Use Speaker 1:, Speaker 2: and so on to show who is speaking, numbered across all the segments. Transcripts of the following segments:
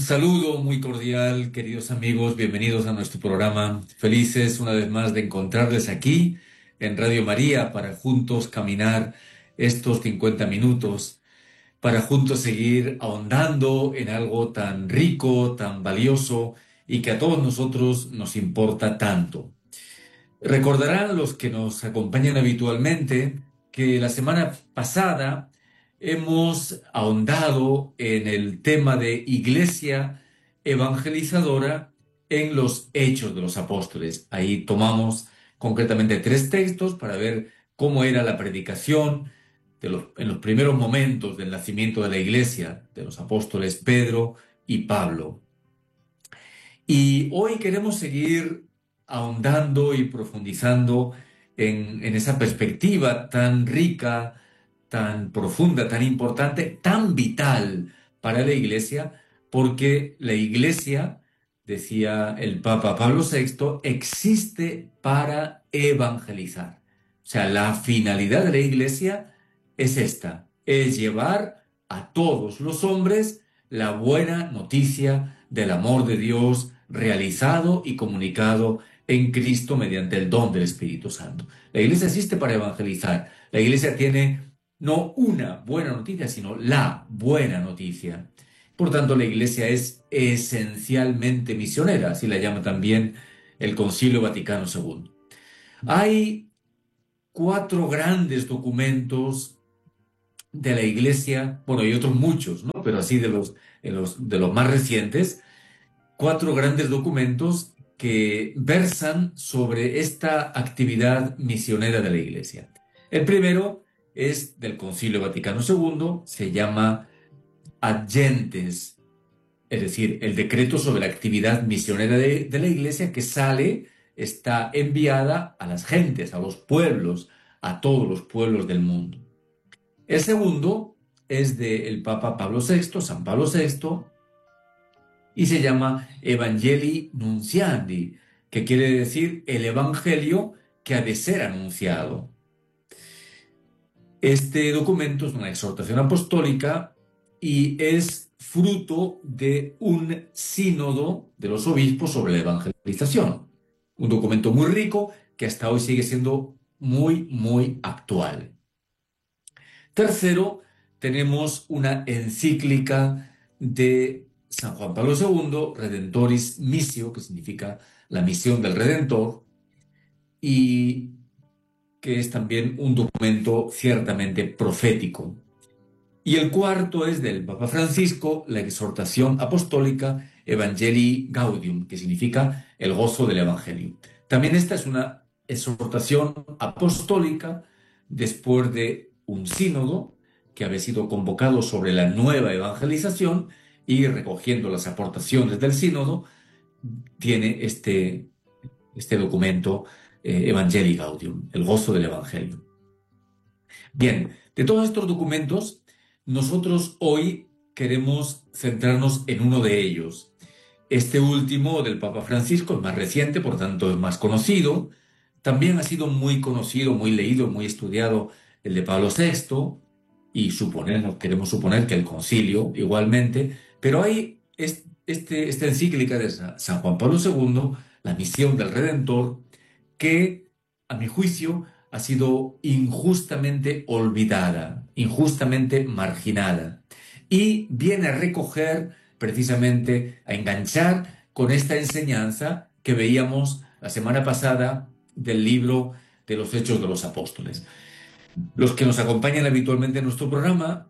Speaker 1: saludo muy cordial, queridos amigos, bienvenidos a nuestro programa. Felices una vez más de encontrarles aquí en Radio María para juntos caminar estos 50 minutos, para juntos seguir ahondando en algo tan rico, tan valioso y que a todos nosotros nos importa tanto. Recordarán los que nos acompañan habitualmente que la semana pasada hemos ahondado en el tema de iglesia evangelizadora en los Hechos de los Apóstoles. Ahí tomamos concretamente tres textos para ver cómo era la predicación en los primeros momentos del nacimiento de la iglesia de los apóstoles Pedro y Pablo. Y hoy queremos seguir ahondando y profundizando en esa perspectiva tan rica, tan profunda, tan importante, tan vital para la Iglesia, porque la Iglesia, decía el Papa Pablo VI, existe para evangelizar. O sea, la finalidad de la Iglesia es esta, es llevar a todos los hombres la buena noticia del amor de Dios realizado y comunicado en Cristo mediante el don del Espíritu Santo. La Iglesia existe para evangelizar. La Iglesia tiene no una buena noticia, sino la buena noticia. Por tanto, la Iglesia es esencialmente misionera, así la llama también el Concilio Vaticano II. Hay cuatro grandes documentos de la Iglesia, bueno, y otros muchos, ¿no? Pero así de los más recientes, cuatro grandes documentos que versan sobre esta actividad misionera de la Iglesia. El primero es del Concilio Vaticano II, se llama Ad Gentes, es decir, el decreto sobre la actividad misionera de la Iglesia que está enviada a las gentes, a los pueblos, a todos los pueblos del mundo. El segundo es del Papa Pablo VI, San Pablo VI, y se llama Evangelii Nunciandi, que quiere decir el Evangelio que ha de ser anunciado. Este documento es una exhortación apostólica y es fruto de un sínodo de los obispos sobre la evangelización. Un documento muy rico que hasta hoy sigue siendo muy, muy actual. Tercero, tenemos una encíclica de San Juan Pablo II, Redentoris Missio, que significa la misión del Redentor, y que es también un documento ciertamente profético. Y el cuarto es del Papa Francisco, la exhortación apostólica Evangelii Gaudium, que significa el gozo del Evangelio. También esta es una exhortación apostólica después de un sínodo que había sido convocado sobre la nueva evangelización y recogiendo las aportaciones del sínodo, tiene este documento Evangelii Gaudium, el gozo del Evangelio. Bien, de todos estos documentos, nosotros hoy queremos centrarnos en uno de ellos. Este último del Papa Francisco es más reciente, por tanto es más conocido. También ha sido muy conocido, muy leído, muy estudiado el de Pablo VI y queremos suponer que el concilio igualmente, pero hay esta encíclica de San Juan Pablo II, la misión del Redentor, que a mi juicio ha sido injustamente olvidada, injustamente marginada, y viene a recoger precisamente, a enganchar con esta enseñanza que veíamos la semana pasada del libro de los Hechos de los Apóstoles. Los que nos acompañan habitualmente en nuestro programa,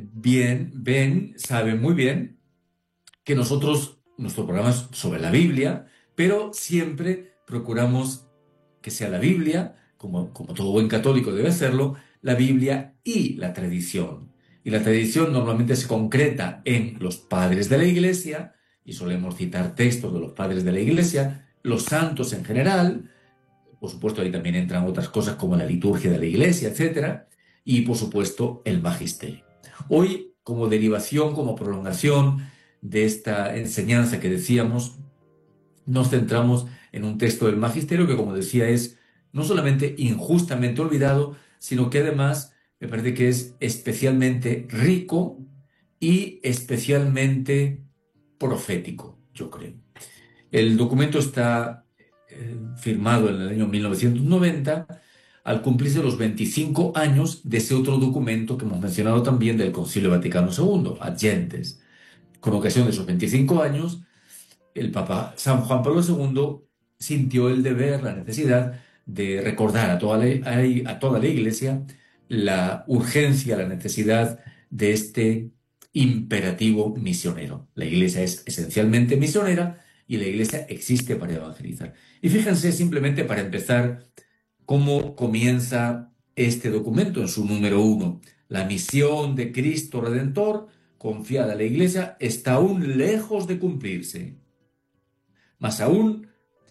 Speaker 1: saben muy bien que nuestro programa es sobre la Biblia, pero siempre procuramos que sea la Biblia, como todo buen católico debe serlo, la Biblia y la tradición. Y la tradición normalmente se concreta en los padres de la Iglesia, y solemos citar textos de los padres de la Iglesia, los santos en general. Por supuesto, ahí también entran otras cosas como la liturgia de la Iglesia, etc. Y, por supuesto, el magisterio. Hoy, como derivación, como prolongación de esta enseñanza que decíamos, nos centramos en un texto del magisterio que, como decía, es no solamente injustamente olvidado, sino que además me parece que es especialmente rico y especialmente profético, yo creo. El documento está firmado en el año 1990, al cumplirse los 25 años de ese otro documento que hemos mencionado también del Concilio Vaticano II, Ad Gentes. Con ocasión de esos 25 años, el Papa San Juan Pablo II sintió el deber, la necesidad de recordar a toda la Iglesia la urgencia, la necesidad de este imperativo misionero. La Iglesia es esencialmente misionera y la Iglesia existe para evangelizar. Y fíjense simplemente para empezar cómo comienza este documento en su número 1. La misión de Cristo Redentor confiada a la Iglesia está aún lejos de cumplirse. Más aún,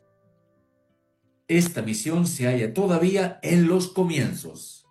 Speaker 1: esta misión se halla todavía en los comienzos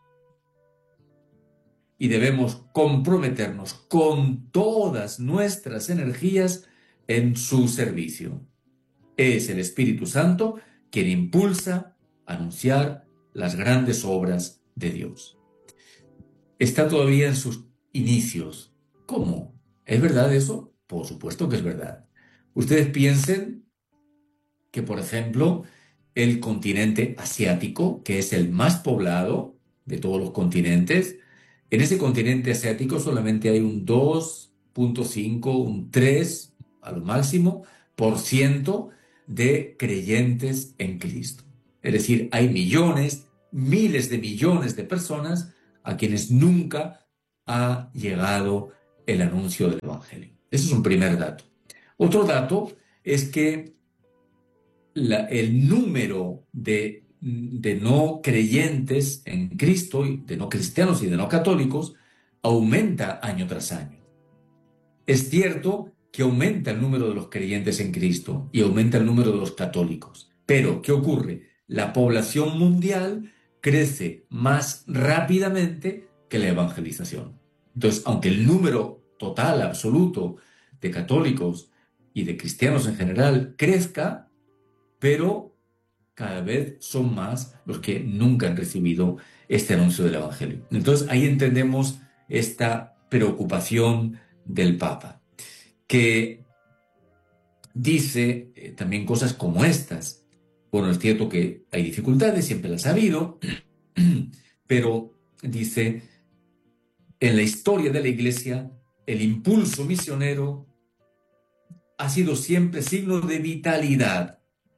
Speaker 1: y debemos comprometernos con todas nuestras energías en su servicio. Es el Espíritu Santo quien impulsa a anunciar las grandes obras de Dios. Está todavía en sus inicios. ¿Cómo? ¿Es verdad eso? Por supuesto que es verdad. Ustedes piensen que, por ejemplo, el continente asiático, que es el más poblado de todos los continentes, en ese continente asiático solamente hay un 2,5, un 3 a lo máximo por ciento de creyentes en Cristo. Es decir, hay millones, miles de millones de personas a quienes nunca ha llegado el anuncio del Evangelio. Ese es un primer dato. Otro dato es que el número de no creyentes en Cristo, de no cristianos y de no católicos, aumenta año tras año. Es cierto que aumenta el número de los creyentes en Cristo y aumenta el número de los católicos. Pero, ¿qué ocurre? La población mundial crece más rápidamente que la evangelización. Entonces, aunque el número total, absoluto, de católicos y de cristianos en general crezca, pero cada vez son más los que nunca han recibido este anuncio del Evangelio. Entonces ahí entendemos esta preocupación del Papa, que dice también cosas como estas. Bueno, es cierto que hay dificultades, siempre las ha habido, pero dice, en la historia de la Iglesia, el impulso misionero ha sido siempre signo de vitalidad,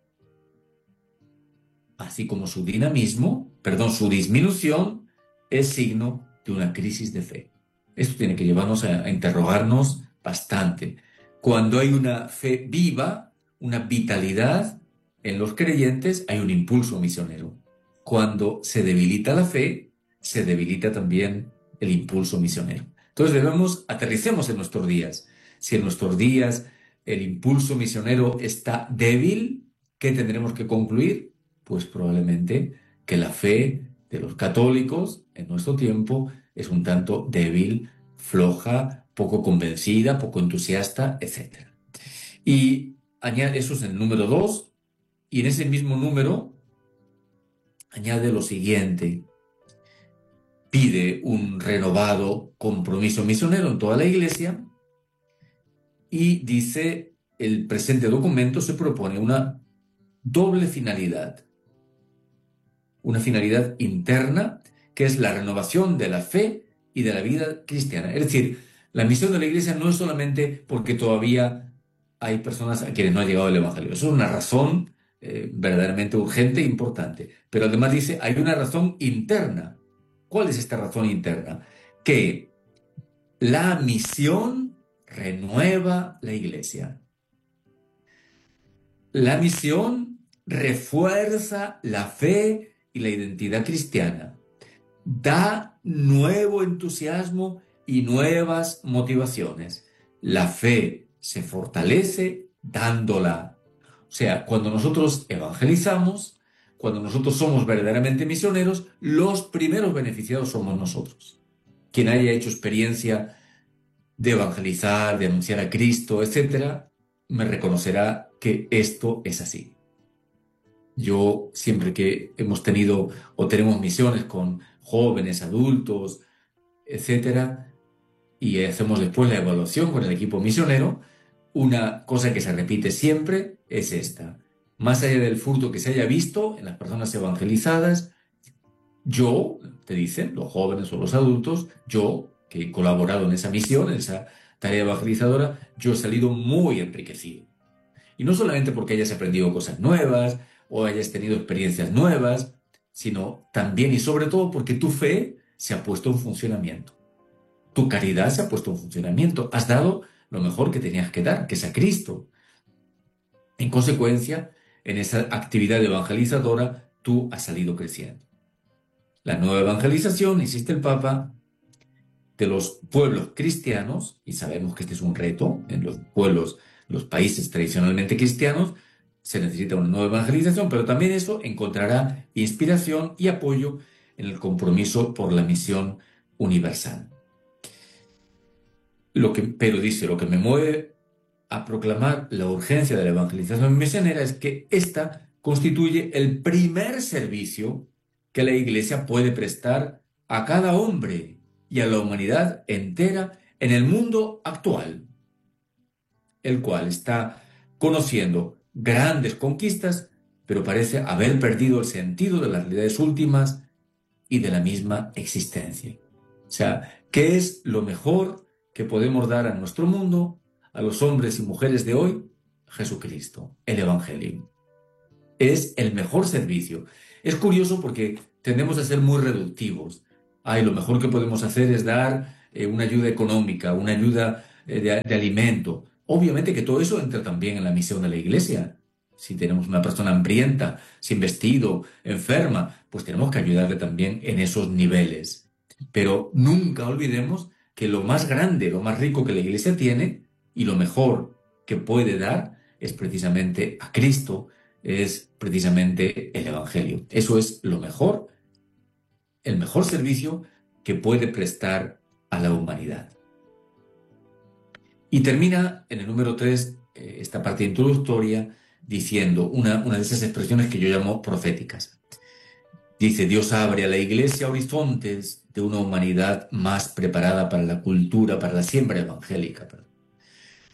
Speaker 1: así como su su disminución es signo de una crisis de fe. Esto tiene que llevarnos a interrogarnos bastante. Cuando hay una fe viva, una vitalidad en los creyentes, hay un impulso misionero. Cuando se debilita la fe, se debilita también el impulso misionero. Entonces aterricemos en nuestros días. Si en nuestros días el impulso misionero está débil, ¿qué tendremos que concluir? Pues probablemente que la fe de los católicos en nuestro tiempo es un tanto débil, floja, poco convencida, poco entusiasta, etc. Y añade, eso es el número 2, y en ese mismo número añade lo siguiente: pide un renovado compromiso misionero en toda la Iglesia y dice, el presente documento se propone una doble finalidad. Una finalidad interna, que es la renovación de la fe y de la vida cristiana. Es decir, la misión de la Iglesia no es solamente porque todavía hay personas a quienes no ha llegado el Evangelio. Eso es una razón verdaderamente urgente e importante. Pero además dice, hay una razón interna. ¿Cuál es esta razón interna? Que la misión renueva la Iglesia. La misión refuerza la fe y la identidad cristiana, da nuevo entusiasmo y nuevas motivaciones. La fe se fortalece dándola. O sea, cuando nosotros evangelizamos, cuando nosotros somos verdaderamente misioneros, los primeros beneficiados somos nosotros. Quien haya hecho experiencia de evangelizar, de anunciar a Cristo, etc., me reconocerá que esto es así. Yo siempre que hemos tenido o tenemos misiones con jóvenes, adultos, etcétera, y hacemos después la evaluación con el equipo misionero, una cosa que se repite siempre es esta. Más allá del fruto que se haya visto en las personas evangelizadas, yo, te dicen los jóvenes o los adultos, yo, que he colaborado en esa misión, en esa tarea evangelizadora, yo he salido muy enriquecido. Y no solamente porque hayas aprendido cosas nuevas o hayas tenido experiencias nuevas, sino también y sobre todo porque tu fe se ha puesto en funcionamiento. Tu caridad se ha puesto en funcionamiento. Has dado lo mejor que tenías que dar, que es a Cristo. En consecuencia, en esa actividad evangelizadora, tú has salido creciendo. La nueva evangelización, insiste el Papa, de los pueblos cristianos, y sabemos que este es un reto en los pueblos, los países tradicionalmente cristianos, se necesita una nueva evangelización, pero también eso encontrará inspiración y apoyo en el compromiso por la misión universal. Pero dice, lo que me mueve a proclamar la urgencia de la evangelización misionera es que ésta constituye el primer servicio que la Iglesia puede prestar a cada hombre y a la humanidad entera en el mundo actual, el cual está conociendo grandes conquistas, pero parece haber perdido el sentido de las realidades últimas y de la misma existencia. O sea, ¿qué es lo mejor que podemos dar a nuestro mundo, a los hombres y mujeres de hoy? Jesucristo, el Evangelio. Es el mejor servicio. Es curioso porque tendemos a ser muy reductivos. Ay, lo mejor que podemos hacer es dar una ayuda económica, una ayuda de alimento. Obviamente que todo eso entra también en la misión de la Iglesia. Si tenemos una persona hambrienta, sin vestido, enferma, pues tenemos que ayudarle también en esos niveles. Pero nunca olvidemos que lo más grande, lo más rico que la Iglesia tiene y lo mejor que puede dar es precisamente a Cristo, es precisamente el Evangelio. Eso es lo mejor, el mejor servicio que puede prestar a la humanidad. Y termina en el número 3 esta parte introductoria diciendo una de esas expresiones que yo llamo proféticas. Dice, Dios abre a la Iglesia horizontes de una humanidad más preparada para la cultura, para la siembra evangélica.